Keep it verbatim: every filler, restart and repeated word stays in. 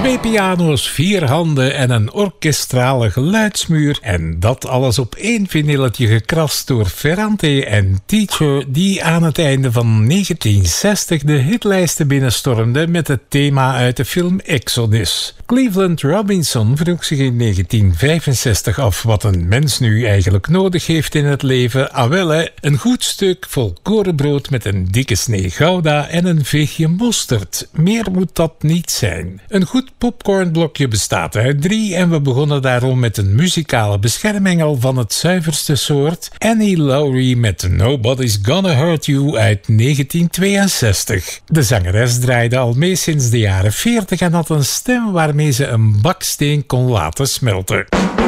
Twee piano's, vier handen en een orkestrale geluidsmuur. En dat alles op één vinyletje gekrast door Ferrante en Teacher, die aan het einde van negentien zestig de hitlijsten binnenstormden met het thema uit de film Exodus. Cleveland Robinson vroeg zich in negentien vijfenzestig af wat een mens nu eigenlijk nodig heeft in het leven. Ah wel, hè, een goed stuk volkorenbrood met een dikke snee gouda en een veegje mosterd. Meer moet dat niet zijn. Een goed popcornblokje bestaat uit drie en we begonnen daarom met een muzikale beschermengel van het zuiverste soort. Annie Lowrey met Nobody's Gonna Hurt You uit negentien tweeënzestig. De zangeres draaide al mee sinds de jaren veertig en had een stem waarmee ze een baksteen kon laten smelten.